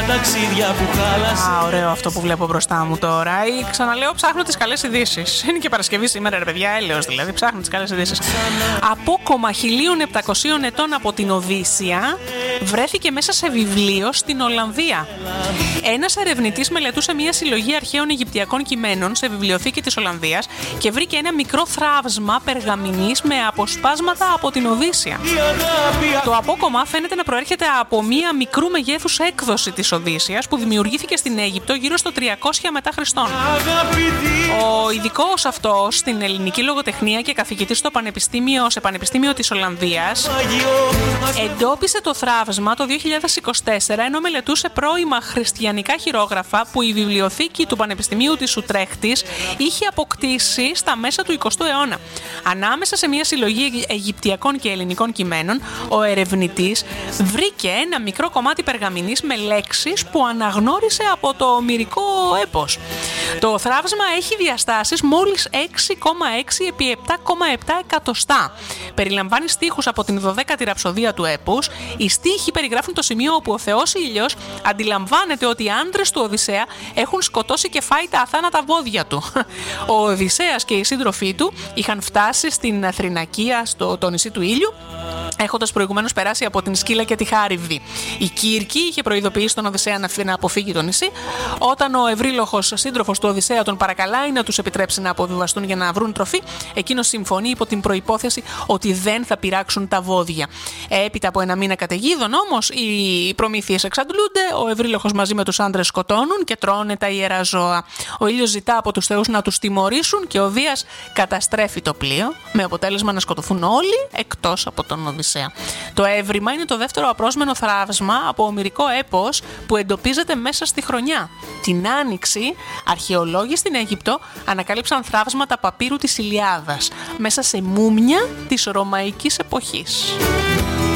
ταξίδια που χάλασε. Ωραίο αυτό που βλέπω μπροστά μου τώρα. Ξαναλέω, ψάχνω τις καλές ειδήσεις. Είναι και Παρασκευή σήμερα, ρε παιδιά, έλεος δηλαδή. Ψάχνω τις καλές ειδήσεις. Απόκομμα 1700 ετών από την Οδύσσεια βρέθηκε μέσα σε βιβλίο στην Ολλανδία. Ένας ερευνητής μελετούσε μια συλλογή αρχαίων Αιγυπτιακών κειμένων σε βιβλιοθήκη της Ολλανδίας και βρήκε ένα μικρό θράψμα περγαμηνής με αποσπάσματα από την Οδύσσεια. Το απόκομμα φαίνεται να προέρχεται από μια μικρού μεγέθους έκδοση της Οδύσσειας που δημιουργήθηκε στην Αίγυπτο γύρω στο 300 μετά Χριστόν. Ο ειδικός αυτός στην ελληνική λογοτεχνία και καθηγητής σε Πανεπιστήμιο της Ολλανδίας εντόπισε το θράψμα το 2024 ενώ μελετούσε πρώιμα χριστιανικά χειρόγραφα που η βιβλιοθήκη του Πανεπιστημίου της Ουτρέχτης είχε αποκτήσει στα μέσα του 20ου αιώνα. Ανάμεσα σε μια συλλογή Αιγυπτιακών και ελληνικών κειμένων, ο ερευνητής βρήκε ένα μικρό κομμάτι περγαμηνής με λέξεις που αναγνώρισε από το ομηρικό έπος. Το θράψμα έχει διαστάσεις μόλις 6,6 επί 7,7 εκατοστά. Περιλαμβάνει στίχους από την 12η ραψοδία του έπους. Οι στίχοι περιγράφουν το σημείο όπου ο Θεός Ήλιος αντιλαμβάνεται ότι οι άντρες του Οδυσσέα έχουν σκοτώσει και φάει τα αθάνατα βόδια του. Ο Οδυσσέας και οι σύντροφοί του είχαν φτάσει στην Θρηνακία, το νησί του Ήλιου, έχοντας προηγουμένως περάσει από την Σκύλα και τη Χάριβδη. Η Κύρκη είχε προειδοποιήσει τον Οδυσσέα να αποφύγει το νησί. Όταν ο ευρύλοχος σύντροφος του Οδυσσέα τον παρακαλάει να τους επιτρέψει να αποβιβαστούν για να βρουν τροφή, εκείνος συμφωνεί υπό την προϋπόθεση ότι δεν θα πειράξουν τα βόδια. Έπειτα από ένα μήνα καταιγίδων όμως, οι προμήθειες εξαντλούνται, ο ευρύλοχος μαζί με τους άντρες σκοτώνουν και τρώνε τα ιερά ζώα. Ο ήλιος ζητά από τους θεούς να τους τιμωρήσουν και ο Δίας καταστρέφει το πλοίο, με αποτέλεσμα να σκοτωθούν όλοι εκτός από τον Οδυσσέα. Το έβριμα είναι το δεύτερο απρόσμενο θράψμα από ομηρικό έπος που εντοπίζεται μέσα στη χρονιά. Την Άνοιξη, αρχαιολόγοι στην Αίγυπτο ανακάλυψαν θράψματα παπύρου της Ηλιάδας μέσα σε μούμια της ρωμαϊκής εποχής.